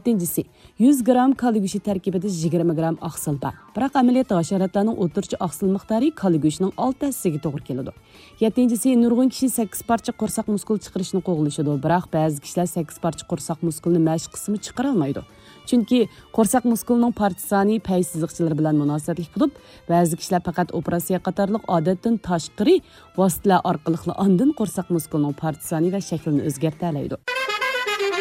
7-si 100 gram kalla go'shti tarkibida 20 gram oqsil bor. Biroq amaliyotda hasharotlarning o'rtacha oqsil miqdori kalla go'shtining 6-siga to'g'ri keladi. 7-si nurg'un kishi 8 parcha qo'rsoq muskul chiqarishni qo'g'lashadi, biroq ba'zi kishilar 8 parcha qo'rsoq muskulini mashq qismi chiqara olmaydi. Chunki qo'rsoq muskulining parcha soni pay siziqchilari bilan munosabatli bo'lib, ba'zi kishilar faqat operatsiya qatorliq odatdan tashqari vositalar orqali ondan qo'rsoq muskulining parcha soni va shaklini o'zgartira oladi.